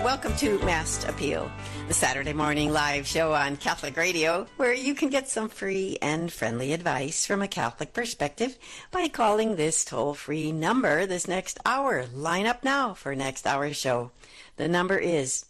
welcome to Mass Appeal, the Saturday morning live show on Catholic Radio, where you can get some free and friendly advice from a Catholic perspective by calling this toll-free number this next hour. Line up now for next hour's show. The number is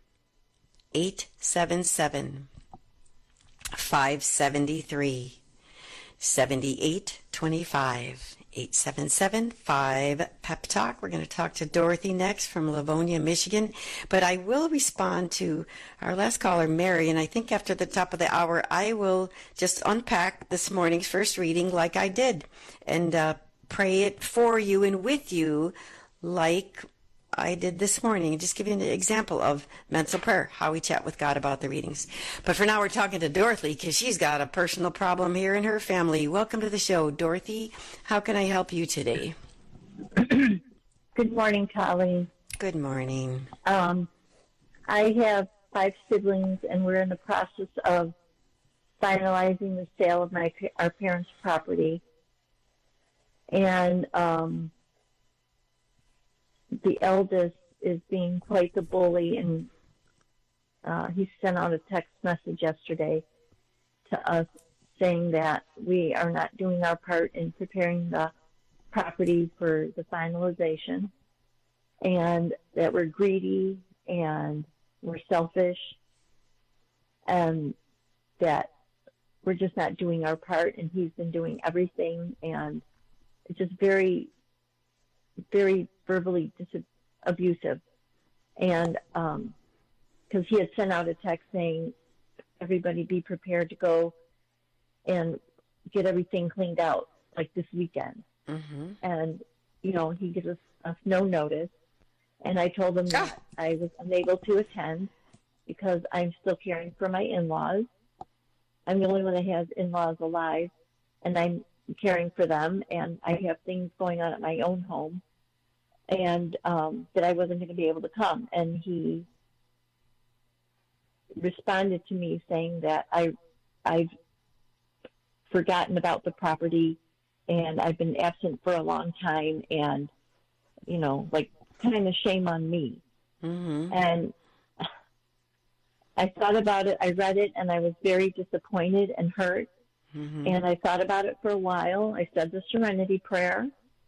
877-573-7825. 877-5-PEP-TALK. We're going to talk to Dorothy next from Livonia, Michigan. But I will respond to our last caller, Mary, and I think after the top of the hour, I will just unpack this morning's first reading like I did and pray it for you and with you like I did this morning. Just give you an example of mental prayer, how we chat with God about the readings. But for now, we're talking to Dorothy because she's got a personal problem here in her family. Welcome to the show, Dorothy. How can I help you today? Good morning, Colleen. Good morning. I have 5 siblings, and we're in the process of finalizing the sale of our parents' property. And the eldest is being quite the bully, and he sent out a text message yesterday to us saying that we are not doing our part in preparing the property for the finalization, and that we're greedy and we're selfish, and that we're just not doing our part, and he's been doing everything, and it's just very, very verbally abusive. And because he had sent out a text saying, everybody be prepared to go and get everything cleaned out like this weekend. Mm-hmm. And, you know, he gives us no notice. And I told him that I was unable to attend because I'm still caring for my in-laws. I'm the only one that has in-laws alive, and I'm caring for them, and I have things going on at my own home, and that I wasn't going to be able to come. And he responded to me saying that I've forgotten about the property, and I've been absent for a long time, and, you know, like, kind of shame on me. Mm-hmm. And I thought about it, I read it, and I was very disappointed and hurt. Mm-hmm. And I thought about it for a while. I said the Serenity Prayer.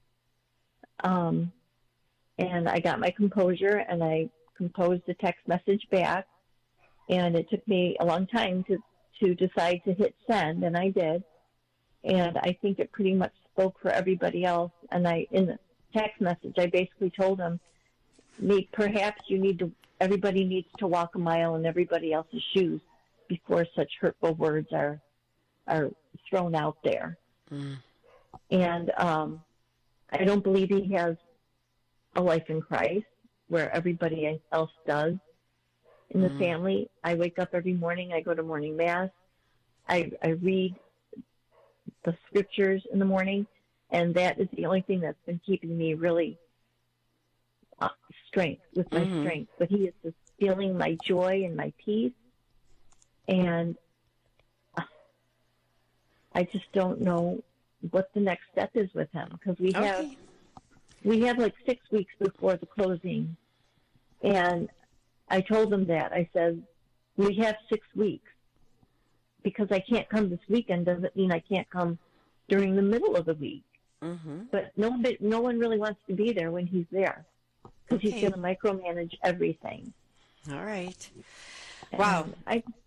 And I got my composure, and I composed a text message back. And it took me a long time to decide to hit send, and I did. And I think it pretty much spoke for everybody else. And in the text message, I basically told him, perhaps everybody needs to walk a mile in everybody else's shoes before such hurtful words are thrown out there. Mm. And I don't believe he has a life in Christ where everybody else does in the family. I wake up every morning, I go to morning mass, I read the scriptures in the morning, and that is the only thing that's been keeping me really strength. But he is just stealing my joy and my peace, and I just don't know what the next step is with him, because we have like 6 weeks before the closing, and I told him that. I said, we have 6 weeks. Because I can't come this weekend doesn't mean I can't come during the middle of the week. Mm-hmm. But no one really wants to be there when he's there, because he's going to micromanage everything. All right. Wow.